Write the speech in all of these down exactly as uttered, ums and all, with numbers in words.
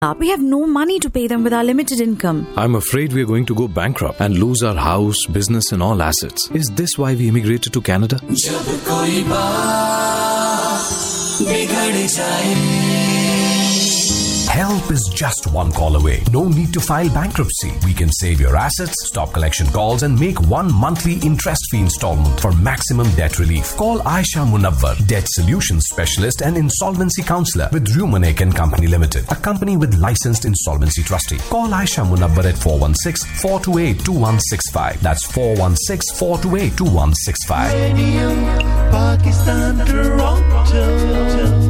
We have no money to pay them with our limited income. I'm afraid we're going to go bankrupt and lose our house, business and all assets. Is this why we immigrated to Canada? जब कोई बात बिगड़ जाए Help is just one call away. No need to file bankruptcy. We can save your assets, stop collection calls and make one monthly interest-free installment for maximum debt relief. Call Aisha Munawwar, Debt Solutions Specialist and Insolvency Counselor with Rumanek and Company Limited, a company with licensed insolvency trustee. Call Aisha Munawwar at four one six, four two eight, two one six five. That's four one six, four two eight, two one six five. Radio Pakistan Toronto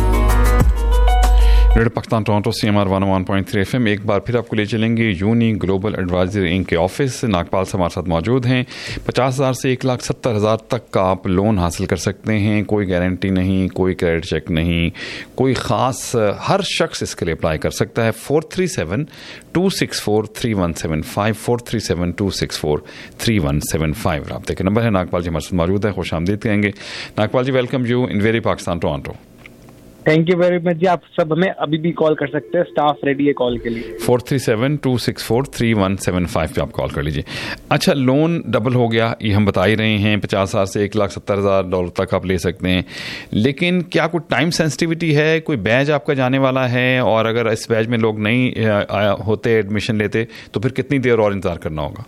radio Pakistan Toronto C M R one one point three F M. एक बार फिर आपको ले चलेंगे uni global adviser ink के office. Nagpal से हमारे साथ मौजूद हैं। पचास हज़ार से एक लाख सत्तर हज़ार तक का आप लोन हासिल कर सकते हैं। कोई गारंटी नहीं, कोई क्रेडिट चेक नहीं, कोई ख़ास, हर शख्स इसके लिए अप्लाई कर सकता है। Four three seven to six four three one seven five four three seven to six four three one seven five राब्ते के नंबर है। नागपाल जी हमारे साथ मौजूद है, खुश आमदीद कहेंगे। नागपाल जी, welcome you in very Pakistan Toronto. Thank you very much जी। आप सब हमें अभी भी कॉल कर सकते हैं, स्टाफ रेडी है कॉल के लिए। Four three seven to six four three one seven five पे आप कॉल कर लीजिए। अच्छा, लोन डबल हो गया ये हम बता ही रहे हैं, पचास हज़ार से एक लाख सत्तर हज़ार डॉलर तक आप ले सकते हैं, लेकिन क्या कोई टाइम सेंसिटिविटी है? कोई बैच आपका जाने वाला है? और अगर इस बैच में लोग नहीं होते, एडमिशन लेते, तो फिर कितनी देर और इंतजार करना होगा?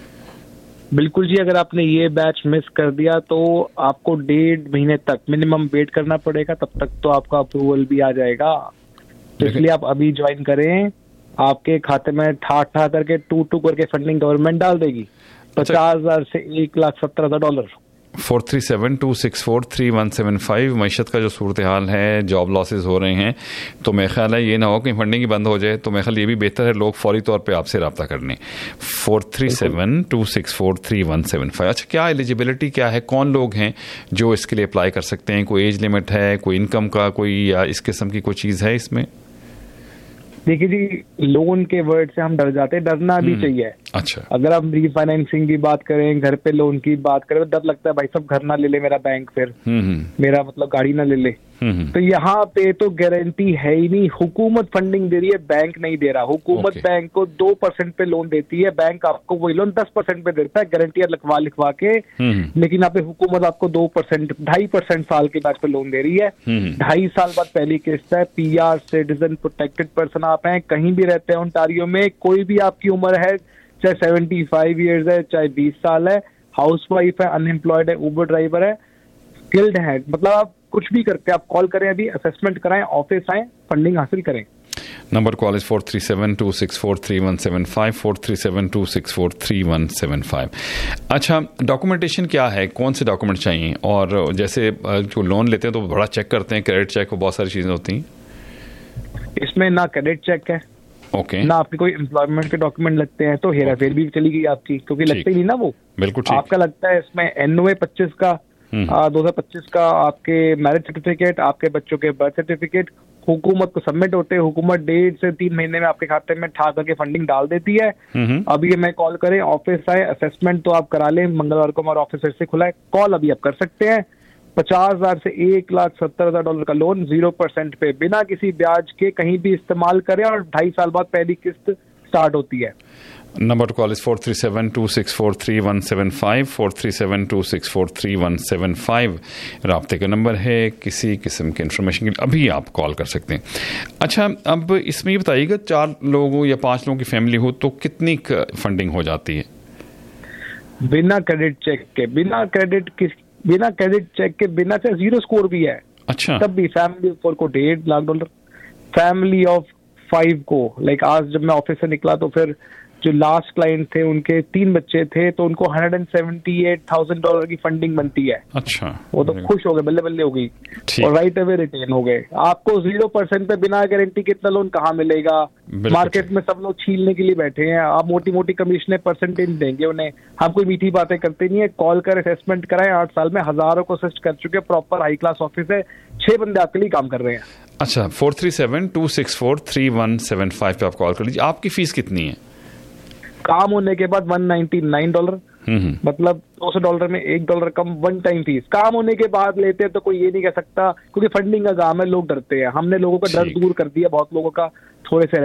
बिल्कुल जी, अगर आपने ये बैच मिस कर दिया तो आपको डेढ़ महीने तक मिनिमम वेट करना पड़ेगा, तब तक तो आपका अप्रूवल भी आ जाएगा। तो इसलिए आप अभी ज्वाइन करें। आपके खाते में ठा ठा करके टू टू करके फंडिंग गवर्नमेंट डाल देगी, पचास हजार से एक लाख सत्तर हजार dollar. Four three seven to six four three one seven five. मैशत का जो सूरत हाल है, जॉब लॉसेस हो रहे हैं, तो मेरे ख्याल है ये ना हो कि फंडिंग ही बंद हो जाए, तो मेरे ख्याल ये भी बेहतर है लोग फौरी तौर पे आपसे रब्ता कर लें। Four three seven to six four three one seven five. अच्छा, क्या एलिजिबिलिटी क्या है? कौन लोग हैं जो इसके लिए अप्लाई कर सकते हैं? कोई एज लिमिट है, कोई इनकम का कोई या इस किस्म की कोई चीज़ है इसमें? देखिए जी, लोन के वर्ड से हम डर जाते हैं, डरना भी चाहिए। अच्छा, अगर आप रीफाइनेंसिंग की बात करें, घर पे लोन की बात करें, तो डर लगता है भाई सब घर ना ले ले मेरा बैंक, फिर मेरा मतलब गाड़ी ना ले ले। तो यहाँ पे तो गारंटी है ही नहीं। हुकूमत फंडिंग दे रही है, बैंक नहीं दे रहा। हुकूमत okay. बैंक को दो परसेंट पे लोन देती है, बैंक आपको वही लोन दस परसेंट पे देता है गारंटी लिखवा लिखवा के। लेकिन यहाँ पे हुकूमत आपको दो परसेंट ढाई परसेंट साल के बाद पे लोन दे रही है। ढाई साल बाद पहली किस्त है। P R citizen protected person आप हैं, कहीं भी रहते हैं ओंटारियो में, कोई भी आपकी उम्र है, चाहे सेवेंटी फाइव ईयर्स है, चाहे बीस साल है, हाउस वाइफ है, अनएम्प्लॉयड है, उबर ड्राइवर है, स्किल्ड है, मतलब आप कुछ भी करते हैं, आप कॉल करें, अभी असेसमेंट कराएं, ऑफिस आए, फंडिंग हासिल करें। Number call is four three seven to six four three one seven five four three seven to six four three one seven five. अच्छा, डॉक्यूमेंटेशन क्या है? कौन से डॉक्यूमेंट चाहिए? और जैसे जो लोन लेते हैं तो बड़ा चेक करते हैं, क्रेडिट चेक, बहुत सारी चीजें होती हैं इसमें। ना क्रेडिट चेक है, ओके okay. ना आपके कोई एम्प्लॉयमेंट के डॉक्यूमेंट लगते हैं, तो हेरा फेर भी चली गई आपकी, क्योंकि लगते ही नहीं ना वो। बिल्कुल आपका लगता है इसमें एनओए पच्चीस का, दो हजार पच्चीस का, आपके मैरिज सर्टिफिकेट, आपके बच्चों के बर्थ सर्टिफिकेट हुकूमत को सबमिट होते हैं। हुकूमत डेढ़ से तीन महीने में आपके खाते में ठा करके फंडिंग डाल देती है। अभी हमें कॉल करें, ऑफिस आए, असेसमेंट तो आप करा लें। मंगलवार को हमारा ऑफिस से खुला है, कॉल अभी आप कर सकते हैं। पचास हजार से एक लाख सत्तर हजार डॉलर का लोन जीरो परसेंट पे बिना किसी ब्याज के कहीं भी इस्तेमाल करें, और ढाई साल बाद पहली किस्त स्टार्ट होती है। Number call is four three seven to six four three one seven five four three seven to six four three one seven five राब्ते का नंबर है। किसी किस्म की इंफॉर्मेशन के लिए अभी आप कॉल कर सकते हैं। अच्छा, अब इसमें ये बताइएगा, चार लोगों या पांच लोगों की फैमिली हो तो कितनी फंडिंग हो जाती है? बिना क्रेडिट चेक के, बिना क्रेडिट किस बिना क्रेडिट चेक के, बिना चाहे जीरो स्कोर भी है, अच्छा, तब भी फैमिली फोर को डेढ़ lakh dollar. Family of five को, लाइक आज जब मैं ऑफिस से निकला तो फिर जो लास्ट क्लाइंट थे उनके तीन बच्चे थे, तो उनको hundred and seventy eight thousand dollar की फंडिंग बनती है। अच्छा, वो तो खुश हो गए, बल्ले बल्ले हो गई, और राइट अवे रिटर्न हो गए। आपको जीरो परसेंट पे बिना गारंटी कितना लोन कहाँ मिलेगा? मार्केट में सब लोग छीलने के लिए बैठे हैं, आप मोटी मोटी कमीशनें परसेंटेज देंगे उन्हें। हम कोई मीठी बातें करते नहीं है। कॉल कर असेसमेंट कराएं, आठ साल में हजारों को असिस्ट कर चुके, प्रॉपर हाई क्लास ऑफिस है, छह बंदे आपके लिए काम कर रहे हैं। अच्छा, four three seven to six four three one seven five पे आप कॉल कर लीजिए। आपकी फीस कितनी है? काम होने के बाद वन नाइन्टी नाइन डॉलर, मतलब दो सौ डॉलर में एक डॉलर कम, वन टाइम फीस। काम होने के बाद लेते हैं तो कोई ये नहीं कह सकता, क्योंकि फंडिंग का काम है, लोग डरते हैं। हमने लोगों का डर दूर कर दिया, बहुत लोगों का थोड़े से